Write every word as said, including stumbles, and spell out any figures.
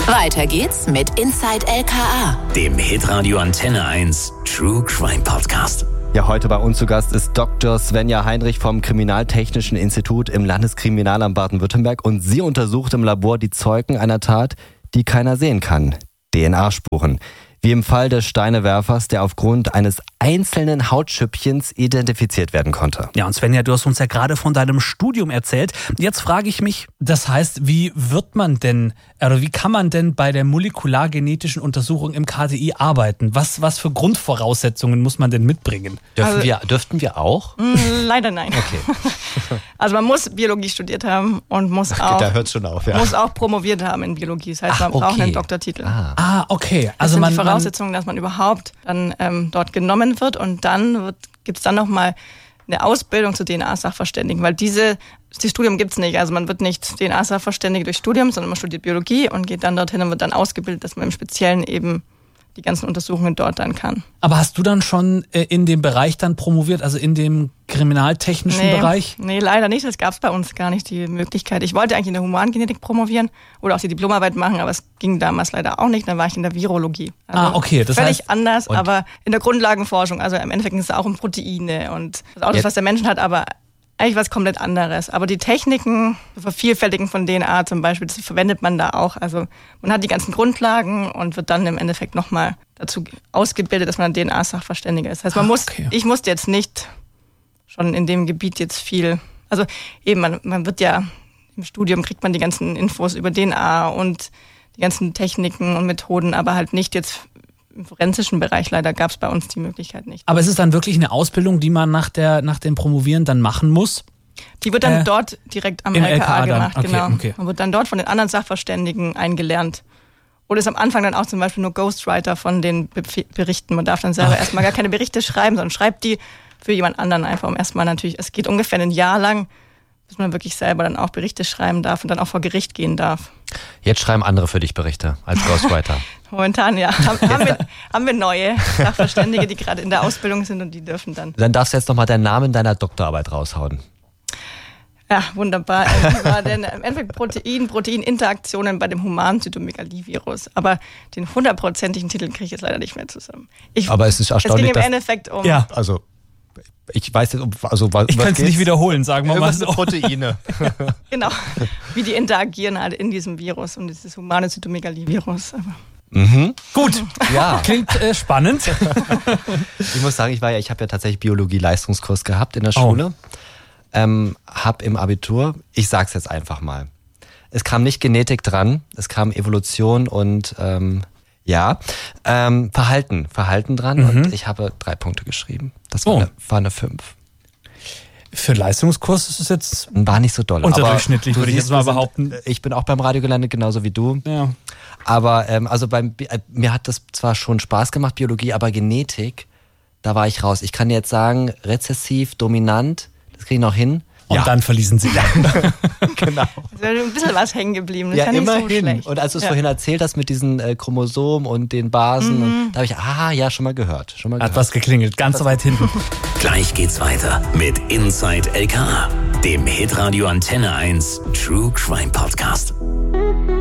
Weiter geht's mit Inside L K A, dem Hitradio Antenne eins True Crime Podcast. Ja, heute bei uns zu Gast ist Doktor Svenja Heinrich vom Kriminaltechnischen Institut im Landeskriminalamt Baden-Württemberg und sie untersucht im Labor die Zeugen einer Tat, die keiner sehen kann. D N A-Spuren. Wie im Fall des Steinewerfers, der aufgrund eines einzelnen Hautschüppchens identifiziert werden konnte. Ja, und Svenja, du hast uns ja gerade von deinem Studium erzählt. Jetzt frage ich mich, das heißt, wie wird man denn, oder wie kann man denn bei der molekulargenetischen Untersuchung im K T I arbeiten? Was, was für Grundvoraussetzungen muss man denn mitbringen? Dürfen Also, wir, dürften wir auch? Mh, leider nein. Okay. Also man muss Biologie studiert haben und muss auch, Da hört's schon auf, ja. muss auch promoviert haben in Biologie. Das heißt, Ach, man braucht okay. einen Doktortitel. Ah. Ah, okay. Das Also sind man, die man Voraussetzungen, dass man überhaupt dann ähm, dort genommen wird und dann gibt es dann nochmal eine Ausbildung zu D N A-Sachverständigen, weil diese, das Studium gibt es nicht. Also man wird nicht D N A-Sachverständige durch Studium, sondern man studiert Biologie und geht dann dorthin und wird dann ausgebildet, dass man im Speziellen eben die ganzen Untersuchungen dort dann kann. Aber hast du dann schon äh, in dem Bereich dann promoviert, also in dem kriminaltechnischen nee, Bereich? Nee, leider nicht. Das gab es bei uns gar nicht, die Möglichkeit. Ich wollte eigentlich in der Humangenetik promovieren oder auch die Diplomarbeit machen, aber es ging damals leider auch nicht. Dann war ich in der Virologie. Also Ah, okay. Das völlig heißt, anders, aber in der Grundlagenforschung. Also im Endeffekt ist es auch um Proteine und das auch das, was der Mensch hat, aber eigentlich was komplett anderes. Aber die Techniken, das Vervielfältigen von D N A zum Beispiel, das verwendet man da auch. Also man hat die ganzen Grundlagen und wird dann im Endeffekt nochmal dazu ausgebildet, dass man ein D N A-Sachverständiger ist. Das heißt, man Ah, muss, okay. ich musste jetzt nicht schon in dem Gebiet jetzt viel, also eben, man, man wird ja, im Studium kriegt man die ganzen Infos über D N A und die ganzen Techniken und Methoden, aber halt nicht jetzt im forensischen Bereich. Leider gab es bei uns die Möglichkeit nicht. aber es ist dann wirklich eine Ausbildung, die man nach, der, nach dem Promovieren dann machen muss? Die wird dann Äh, dort direkt am im L K A, L K A dann. gemacht, Okay, genau. okay. Man wird dann dort von den anderen Sachverständigen eingelernt. Oder ist am Anfang dann auch zum Beispiel nur Ghostwriter von den Be- Berichten. Man darf dann selber Okay. erstmal gar keine Berichte schreiben, sondern schreibt die für jemand anderen einfach, um erstmal natürlich, es geht ungefähr ein Jahr lang, bis man wirklich selber dann auch Berichte schreiben darf und dann auch vor Gericht gehen darf. Jetzt schreiben andere für dich Berichte als Ghostwriter. Momentan ja. Haben, haben, wir, haben wir neue Sachverständige, die gerade in der Ausbildung sind und die dürfen dann. Dann darfst du jetzt nochmal deinen Namen deiner Doktorarbeit raushauen. Ja, wunderbar. Also, war denn im Endeffekt Protein, Proteininteraktionen bei dem humanen Zytomegalivirus. Aber den hundertprozentigen Titel kriege ich jetzt leider nicht mehr zusammen. Ich, Aber es ist es ging erstaunlich, im dass... Endeffekt um. Ja. Also, ich weiß jetzt, also was Ich kann es geht's? nicht wiederholen, sagen wir mal Irgendwas so. mit Proteine. Genau. Wie die interagieren halt in diesem Virus und dieses humane Zytomegalivirus. Aber Mhm. Gut, Ja, klingt äh, spannend. ich muss sagen, ich war ja, ich habe ja tatsächlich Biologie-Leistungskurs gehabt in der Oh. Schule. Ähm, hab im Abitur, ich sag's jetzt einfach mal, es kam nicht Genetik dran, es kam Evolution und ähm, ja, ähm, Verhalten, Verhalten dran Mhm. und ich habe drei Punkte geschrieben. Das war, Oh. eine, war eine fünf. Für Leistungskurs ist es jetzt War nicht so doll. unterdurchschnittlich, aber du würde ich jetzt siehst, mal wir sind- behaupten. Ich bin auch beim Radio gelandet, genauso wie du. Ja. Aber ähm, also beim Bi- äh, mir hat das zwar schon Spaß gemacht, Biologie, aber Genetik, da war ich raus. Ich kann jetzt sagen, rezessiv, dominant, das kriege ich noch hin. Und Ja. dann verließen sie dann. Genau. ist ja ein bisschen was hängen geblieben. Das Ja, ist ja nicht so immerhin. schlecht. Und als du es Ja. vorhin erzählt hast mit diesen äh, Chromosomen und den Basen, und, da habe ich, ah, ja, schon mal gehört. Schon mal Hat gehört. was geklingelt, ganz so weit hinten. Gleich geht's weiter mit Inside L K A, dem Hitradio Antenne eins True Crime Podcast.